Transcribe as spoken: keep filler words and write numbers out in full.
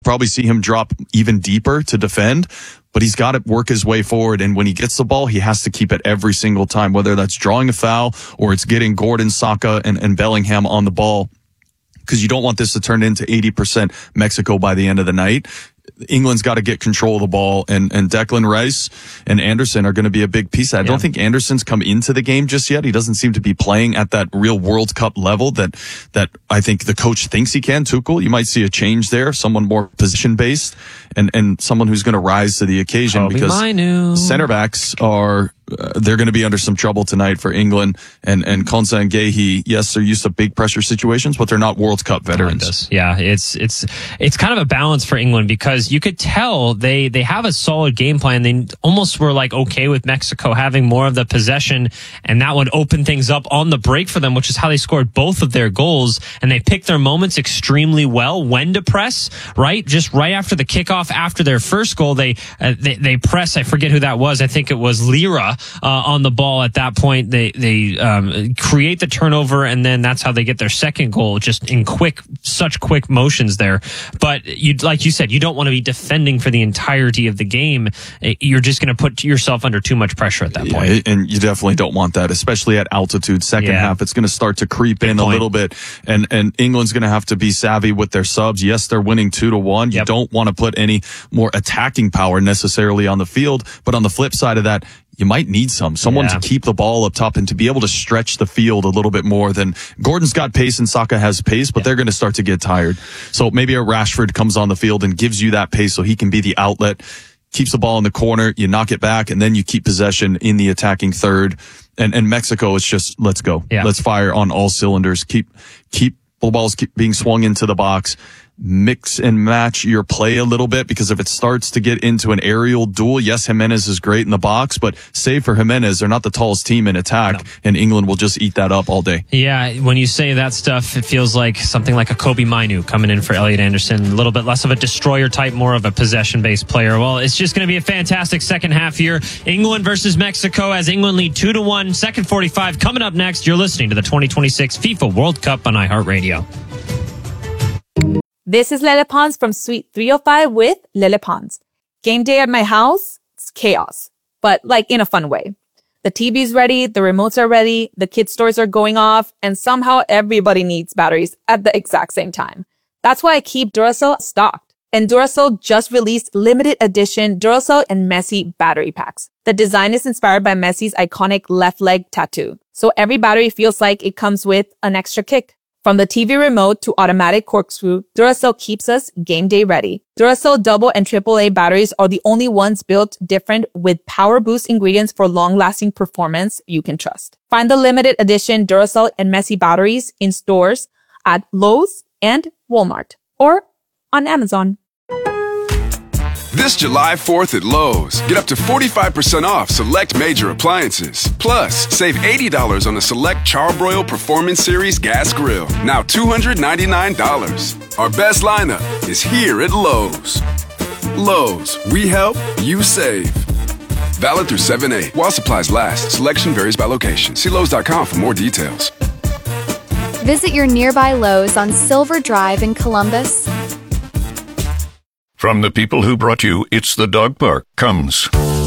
probably see him drop even deeper to defend, but he's got to work his way forward. And when he gets the ball, he has to keep it every single time, whether that's drawing a foul or it's getting Gordon, Saka, and, and Bellingham on the ball, because you don't want this to turn into eighty percent Mexico by the end of the night. England's got to get control of the ball, and, and Declan Rice and Anderson are going to be a big piece of that. I yeah. don't think Anderson's come into the game just yet. He doesn't seem to be playing at that real World Cup level that, that I think the coach thinks he can. Tuchel, you might see a change there, someone more position-based and, and someone who's going to rise to the occasion. Kobe because Mainu. Center backs are, uh, they're going to be under some trouble tonight for England, and, and Konsa and Gehi, yes, they're used to big pressure situations, but they're not World Cup veterans. Yeah, it's, it's, it's kind of a balance for England, because you could tell they, they have a solid game plan. They almost were like okay with Mexico having more of the possession, and that would open things up on the break for them, which is how they scored both of their goals. And they picked their moments extremely well when to press, right? Just right after the kickoff, after their first goal, they, uh, they, they press. I forget who that was. I think it was Lira, uh, on the ball at that point. They, they, um, create the turnover, and then that's how they get their second goal, just in quick, such quick motions there. But you, like you said, you don't want to be defending for the entirety of the game. You're just going to put yourself under too much pressure at that yeah, point. And you definitely don't want that, especially at altitude. Second yeah. half, it's going to start to creep Good in point. a little bit, and, and England's going to have to be savvy with their subs. Yes, they're winning two to one. You yep. don't want to put any more attacking power necessarily on the field, but on the flip side of that, you might need some. Someone yeah. to keep the ball up top and to be able to stretch the field a little bit more than Gordon's got pace and Saka has pace, but yeah. they're going to start to get tired. So maybe a Rashford comes on the field and gives you that pace so he can be the outlet, keeps the ball in the corner, you knock it back, and then you keep possession in the attacking third. And, and Mexico is just, let's go. Yeah. Let's fire on all cylinders. Keep, keep the balls keep being swung into the box. Mix and match your play a little bit, because if it starts to get into an aerial duel, yes, Jimenez is great in the box, but save for Jimenez, they're not the tallest team in attack, no. and England will just eat that up all day. Yeah, when you say that stuff, it feels like something like a Kobe Mainu coming in for Elliot Anderson, a little bit less of a destroyer type, more of a possession-based player. Well, it's just going to be a fantastic second half here. England versus Mexico, as England lead two to one. Second forty-five coming up next. You're listening to the twenty twenty-six FIFA World Cup on iHeartRadio. This is Lele Pons from Suite three oh five with Lele Pons. Game day at my house, it's chaos, but like in a fun way. The T V's ready, the remotes are ready, the kids' toys are going off, and somehow everybody needs batteries at the exact same time. That's why I keep Duracell stocked. And Duracell just released limited edition Duracell and Messi battery packs. The design is inspired by Messi's iconic left leg tattoo. So every battery feels like it comes with an extra kick. From the T V remote to automatic corkscrew, Duracell keeps us game day ready. Duracell double and triple A batteries are the only ones built different, with power boost ingredients for long-lasting performance you can trust. Find the limited edition Duracell and Messi batteries in stores at Lowe's and Walmart, or on Amazon. This July fourth at Lowe's, get up to forty-five percent off select major appliances. Plus, save eighty dollars on a select Charbroil Performance Series gas grill, now two hundred ninety-nine dollars. Our best lineup is here at Lowe's. Lowe's, we help, you save. Valid through seven eight. While supplies last, selection varies by location. See Lowe's dot com for more details. Visit your nearby Lowe's on Silver Drive in Columbus. From the people who brought you It's the Dog Park comes